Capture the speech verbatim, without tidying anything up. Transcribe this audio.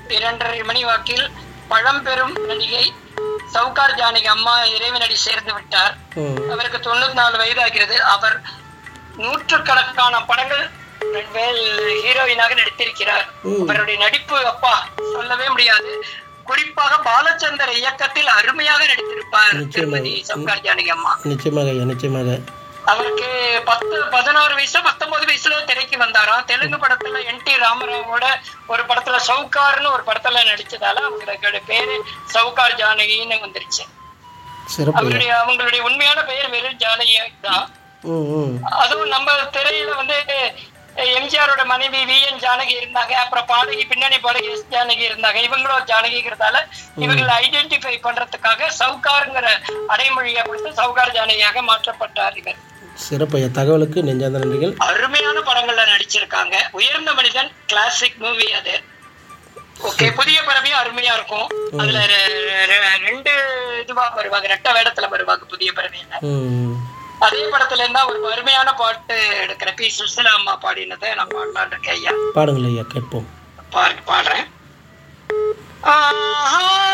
இரண்டரை மணி வாக்கில் பழம்பெரும் நடிகை சவுகார் ஜானகி அம்மா இறைவனடி சேர்ந்து விட்டார். அவருக்கு தொண்ணூத்தி நாலு வயது ஆகிறது. அவர் நூற்றுக்கணக்கான படங்கள் ஹீரோயினாக நடித்திருக்கிறார். அவருடைய நடிப்பு அப்பா சொல்லவே முடியாது. குறிப்பாக பாலச்சந்தர் இயக்கத்தில் அருமையாக நடித்திருப்பார் திருமதி சவுகார் ஜானகி அம்மா. நிச்சயமாக நிச்சயமாக. அவருக்கு பத்து பதினோரு வயசு பத்தொன்பது வயசுல திரைக்கு வந்தாராம். தெலுங்கு படத்துல என் டி ராமராவோட ஒரு படத்துல சவுகார்னு ஒரு படத்துல நடிச்சதால அவங்களுடைய பேரு சவுகார் ஜானகின்னு வந்துருச்சு. அவங்களுடைய அவங்களுடைய உண்மையான பெயர் வெறும் ஜானகி தான். அதுவும் நம்ம திரையில வந்து எம்ஜிஆரோட மனைவி வி என் ஜானகி இருந்தாங்க. அப்புறம் பாடகி பின்னணி பாடகி எஸ் ஜானகி இருந்தாங்க. இவங்களும் ஜானகிங்கிறதால இவங்களை ஐடென்டிஃபை பண்றதுக்காக சவுகார்ங்கிற அடைமொழியை கொடுத்து சவுகார் ஜானகியாக மாற்றப்பட்டார் இவர். சிறப்பு தகவலுக்கு நெஞ்சார்ந்த நன்றிகள். அருமையான படங்கள்ல நடிச்சிருக்காங்க. உயர்ந்த மனிதன் கிளாசிக் மூவி அது. ஓகே, புதிய பறவையும் அருமையா இருக்கும். அதுல ரெண்டு இதுவா வருவாங்க, ரெட்ட வேடத்துல வருவாங்க புதிய பறவையில. அதே படத்துல இருந்தா ஒரு அருமையான பாட்டு எடுக்கிற பி சுசிலா அம்மா பாடினதை நான் பாடலான் இருக்கேன் ஐயா. பாடுங்கள் ஐயா, கேட்போம். பாருங்க, பாடுறேன். ஆஹா